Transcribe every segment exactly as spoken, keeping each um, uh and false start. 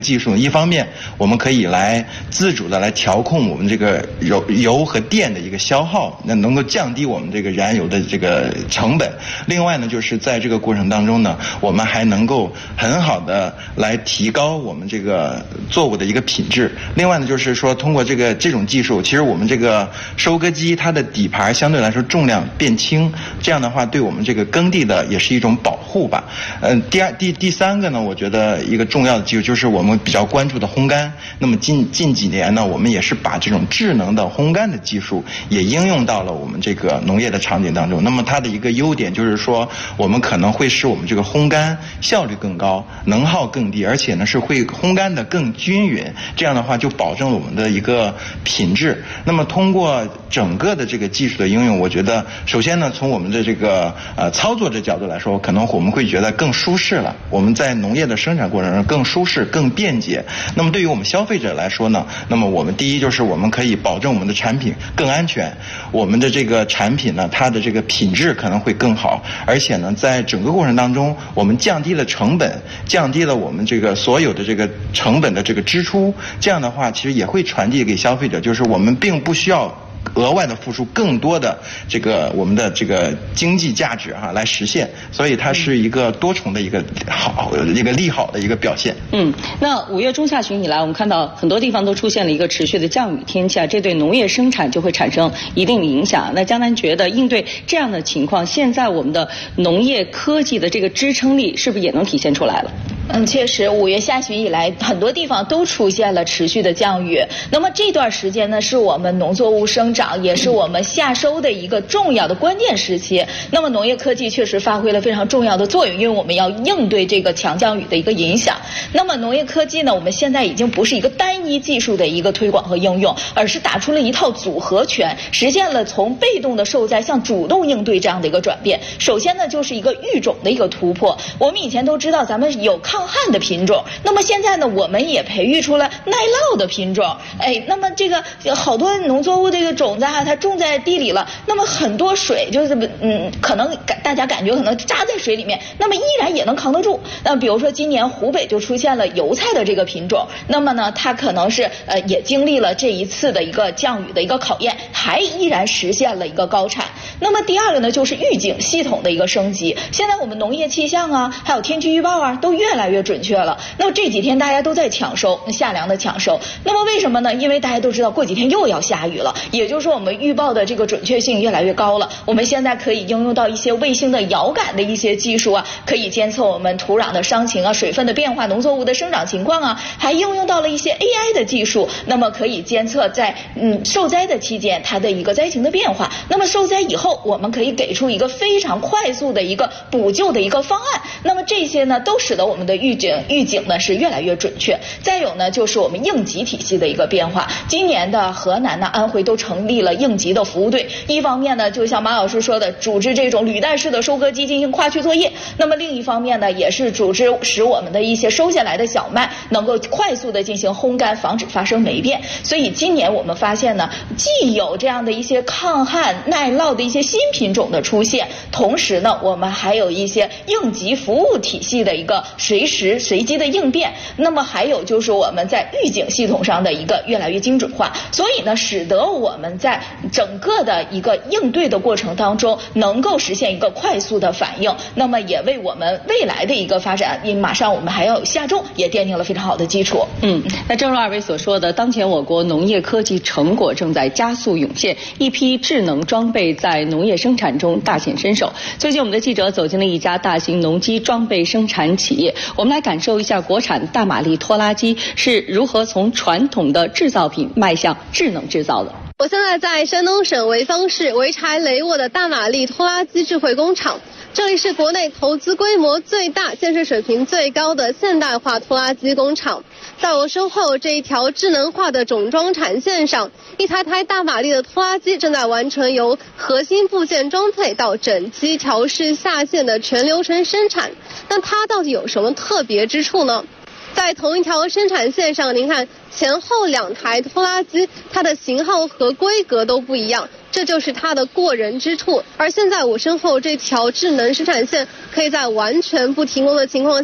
技术，一方面我们可以来自主的来调控我们这个油油和电的一个消耗，那能够降低我们这个燃油的这个成本。另外呢，就是在这个过程当中呢，我们还能够很好的来提高我们这个作物的一个品质。另外呢，就是说通过这个这种技术，其实我们这个收割机它的底盘相对来说重量变轻，这样的话对我们这个耕地的也是一种保护吧。嗯，第二第第三个呢，我觉得一个重要的技术就是我们比较关注的烘干。那么近近几年呢，我们也是把这种智能的烘干的技术也应用到了我们这个农业的场景当中。那么它的一个优点就是说，我们可能会使我们这个烘干效率更高，能耗更低，而且呢是会烘干的更均匀。这样的话就保证了我们的一个品质。那么通过整个的这个技术的应用，我觉得首先呢，从我们的这个呃操作的角度来说，可能我们会觉得更舒适了。我们在农业的生产过程中更舒适、更便捷。那么对于我们消费者来说呢，那么我们第一就是我们可以保证我们的产品更安全，我们的这个产品呢，它的这个品质可能会更好，而且呢，在整个过程当中，我们降低了成本，降低了我们这个所有的这个成本的这个支出。这样的话，其实也会传递给消费者，就是我们并不需要额外的付出更多的这个我们的这个经济价值哈、啊、来实现，所以它是一个多重的一个好一个利好的一个表现。 嗯，那五月中下旬以来，我们看到很多地方都出现了一个持续的降雨天气啊，这对农业生产就会产生一定的影响。那江南觉得应对这样的情况，现在我们的农业科技的这个支撑力是不是也能体现出来了？ 嗯，确实，五月下旬以来，很多地方都出现了持续的降雨。那么这段时间呢，是我们农作物生长，也是我们夏收的一个重要的关键时期。那么农业科技确实发挥了非常重要的作用，因为我们要应对这个强降雨的一个影响。那么农业科技呢，我们现在已经不是一个单一技术的一个推广和应用，而是打出了一套组合拳，实现了从被动的受灾向主动应对这样的一个转变。首先呢，就是一个育种的一个突破。我们以前都知道咱们有抗旱的品种，那么现在呢，我们也培育出了耐涝的品种。哎，那么这个好多农作物这个种子啊，它种在地里了，那么很多水就是嗯，可能大家感觉可能扎在水里面，那么依然也能扛得住。那比如说今年湖北就出现了油菜的这个品种，那么呢，它可能是呃也经历了这一次的一个降雨的一个考验，还依然实现了一个高产。那么第二个呢，就是预警系统的一个升级。现在我们农业气象啊，还有天气预报啊，都越来越准确了。那么这几天大家都在抢收夏粮的抢收，那么为什么呢？因为大家都知道过几天又要下雨了，也就是说我们预报的这个准确性越来越高了。我们现在可以应用到一些卫星的遥感的一些技术啊，可以监测我们土壤的伤情啊、水分的变化、农作物的生长情况啊，还应用到了一些 A I 的技术，那么可以监测在嗯受灾的期间它的一个灾情的变化。那么受灾以后，我们可以给出一个非常快速的一个补救的一个方案。那么这些呢，都使得我们的预警预警呢是越来越准确。再有呢，就是我们应急体系的一个变化。今年的河南呢、安徽都成立了应急的服务队。一方面呢，就像马老师说的，组织这种履带式的收割机进行跨区作业；那么另一方面呢，也是组织使我们的一些收下来的小麦能够快速的进行烘干，防止发生霉变。所以今年我们发现呢，既有这样的一些抗旱耐涝的一些新品种的出现，同时呢，我们还有一些应急服务体系的一个随时随机的应变。那么还有就是我们在预警系统上的一个越来越精准化，所以呢，使得我们在整个的一个应对的过程当中，能够实现一个快速的反应。那么也为我们未来的一个发展，因为马上我们还要有下种，也奠定了非常好的基础。 嗯，那正如二位所说的，当前我国农业科技成果正在加速涌现，一批智能装备在农业生产中大显身手。最近我们的记者走进了一家大型农机装备生产企业，我们来感受一下国产大马力拖拉机是如何从传统的制造品迈向智能制造的。 我现在在山东省潍坊市潍柴雷沃的大马力拖拉机智慧工厂，这里是国内投资规模最大、建设水平最高的现代化拖拉机工厂。在我身后这一条智能化的种装产线上，一台台大马力的拖拉机正在完成由核心部件装配到整机调试下线的全流程生产。那它到底有什么特别之处呢？在同一条生产线上，您看前后两台拖拉机，它的型号和规格都不一样，这就是它的过人之处。而现在我身后这条智能生产线，可以在完全不停工的情况下，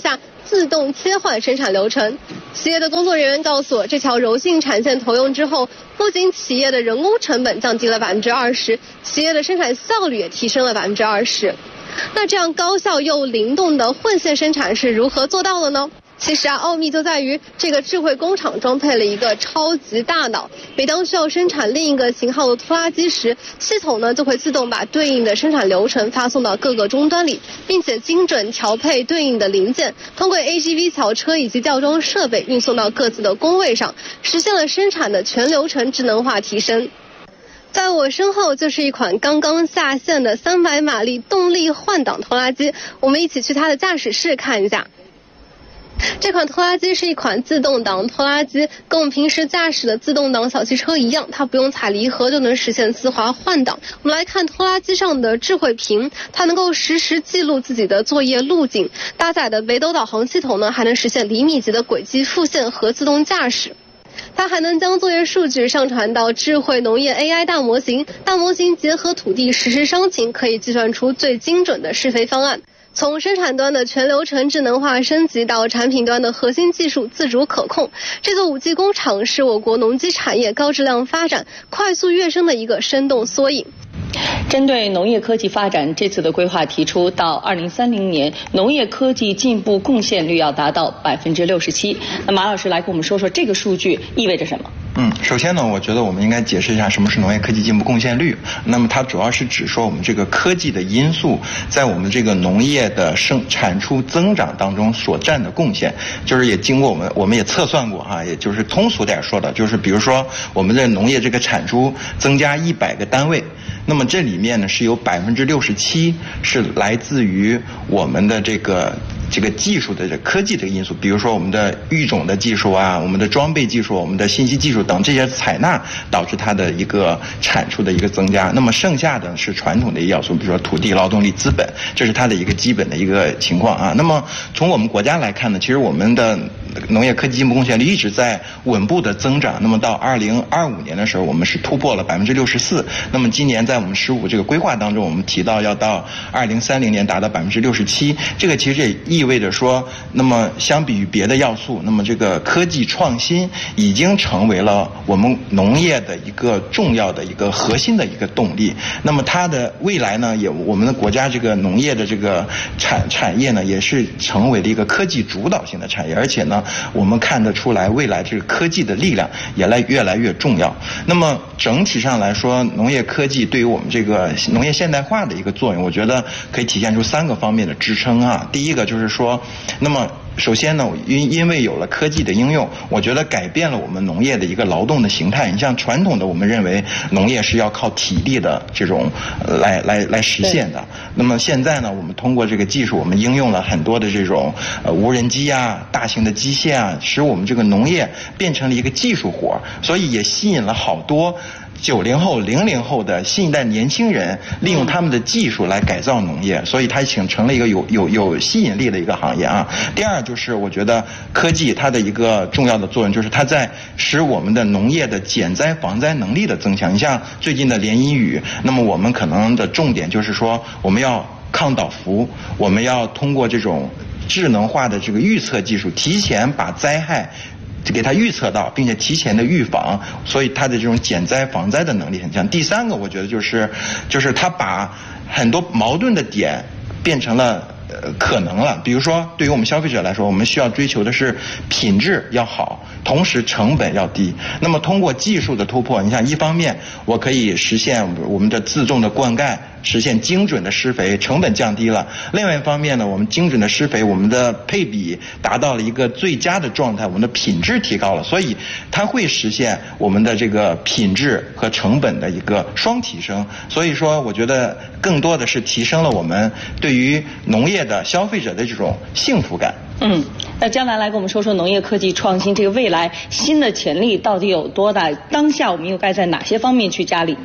自动切换生产流程。企业的工作人员告诉我，这条柔性产线投用之后，不仅企业的人工成本降低了百分之二十，企业的生产效率也提升了百分之二十。那这样高效又灵动的混线生产是如何做到的呢？其实啊，奥秘就在于这个智慧工厂装配了一个超级大脑。每当需要生产另一个型号的拖拉机时，系统呢就会自动把对应的生产流程发送到各个终端里，并且精准调配对应的零件，通过 A G V 小车以及吊装设备运送到各自的工位上，实现了生产的全流程智能化提升。在我身后就是一款刚刚下线的三百马力动力换挡拖拉机，我们一起去它的驾驶室看一下。这款拖拉机是一款自动挡拖拉机，跟我们平时驾驶的自动挡小汽车一样，它不用踩离合就能实现自滑换挡。我们来看拖拉机上的智慧屏，它能够实时记录自己的作业路径，搭载的北斗导航系统呢，还能实现厘米级的轨迹复现和自动驾驶。它还能将作业数据上传到智慧农业 A I 大模型，大模型结合土地实时商情，可以计算出最精准的施肥方案。从生产端的全流程智能化升级到产品端的核心技术自主可控，这座五 G 工厂是我国农机产业高质量发展、快速跃升的一个生动缩影。 针对农业科技发展，这次的规划提出，到二零三零年，农业科技进步贡献率要达到百分之六十七。那马老师来跟我们说说这个数据意味着什么？ 嗯，首先呢，我觉得我们应该解释一下什么是农业科技进步贡献率。那么它主要是指说我们这个科技的因素在我们这个农业的生产出增长当中所占的贡献，就是也经过我们我们也测算过哈，也就是通俗点说的，就是比如说我们的农业这个产出增加一百个单位。那么这里面呢是有百分之六十七是来自于我们的这个这个技术的这科技的因素，比如说我们的育种的技术啊，我们的装备技术，我们的信息技术等这些采纳导致它的一个产出的一个增加。那么剩下的是传统的要素，比如说土地、劳动力、资本，这是它的一个基本的一个情况啊。那么从我们国家来看呢，其实我们的农业科技进步贡献率一直在稳步的增长。那么到二零二五年的时候，我们是突破了百分之六十四。那么今年在我们十五这个规划当中，我们提到要到二零三零年达到百分之六十七。这个其实也意味着说，那么相比于别的要素，那么这个科技创新已经成为了我们农业的一个重要的一个核心的一个动力。那么它的未来呢，也我们的国家这个农业的这个产产业呢，也是成为了一个科技主导性的产业，而且呢，我们看得出来未来这个科技的力量也来越来越重要。那么整体上来说，农业科技对于我们这个农业现代化的一个作用，我觉得可以体现出三个方面的支撑啊。第一个就是说，那么首先呢，因因为有了科技的应用，我觉得改变了我们农业的一个劳动的形态。你像传统的我们认为农业是要靠体力的这种呃来来来实现的。那么现在呢，我们通过这个技术，我们应用了很多的这种呃无人机啊、大型的机械啊，使我们这个农业变成了一个技术活，所以也吸引了好多九零后、零零后的新一代年轻人利用他们的技术来改造农业，所以它形成了一个有有有吸引力的一个行业啊。第二就是我觉得科技它的一个重要的作用，就是它在使我们的农业的减灾防灾能力的增强。你像最近的连阴雨，那么我们可能的重点就是说我们要抗倒伏，我们要通过这种智能化的这个预测技术，提前把灾害给它预测到，并且提前的预防，所以它的这种减灾防灾的能力很强。第三个，我觉得就是就是它把很多矛盾的点变成了呃可能了。比如说，对于我们消费者来说，我们需要追求的是品质要好，同时成本要低。那么通过技术的突破，你像一方面我可以实现我们的自动的灌溉，实现精准的施肥，成本降低了。另外一方面呢，我们精准的施肥，我们的配比达到了一个最佳的状态，我们的品质提高了，所以它会实现我们的这个品质和成本的一个双提升。所以说，我觉得更多的是提升了我们对于农业的消费者的这种幸福感。 嗯，那将来来跟我们说说农业科技创新这个未来新的潜力到底有多大？当下我们又该在哪些方面去加力？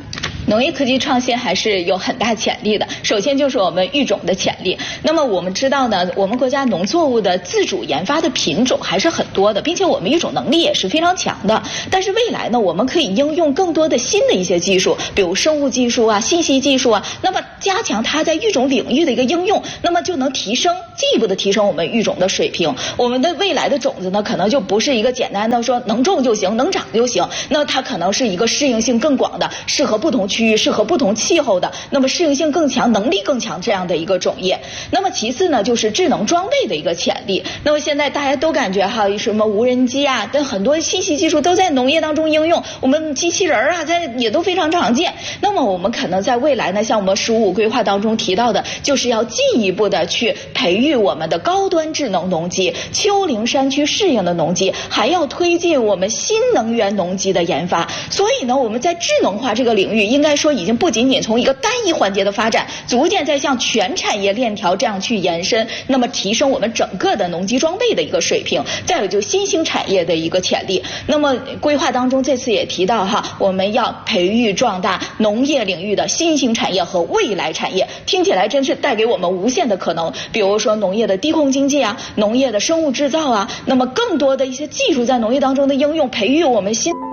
农业科技创新还是有很大潜力的。首先就是我们育种的潜力。那么我们知道呢，我们国家农作物的自主研发的品种还是很多的，并且我们育种能力也是非常强的。但是未来呢，我们可以应用更多的新的一些技术，比如生物技术啊、信息技术啊，那么加强它在育种领域的一个应用，那么就能提升进一步的提升我们育种的水平。我们的未来的种子呢，可能就不是一个简单的说能种就行、能长就行，那它可能是一个适应性更广的，适合不同区域、适合不同气候的，那么适应性更强、能力更强这样的一个种业。那么其次呢，就是智能装备的一个潜力。那么现在大家都感觉哈，什么无人机啊，但很多信息技术都在农业当中应用，我们机器人啊，在也都非常常见。那么我们可能在未来呢，像我们“十五”规划当中提到的，就是要进一步的去培育我们的高端智能农机、丘陵山区适应的农机，还要推进我们新能源农机的研发。所以呢，我们在智能化这个领域，应该说已经不仅仅从一个单一环节的发展，逐渐在向全产业链条这样去延伸，那么提升我们整个的农机装备的一个水平。再有就是新兴产业的一个潜力。那么规划当中这次也提到哈，我们要培育壮大农业领域的新兴产业和未来产业，听起来真是带给我们无限的可能。比如说农业的低空经济啊，农业的生物制造啊，那么更多的一些技术在农业当中的应用，培育我们新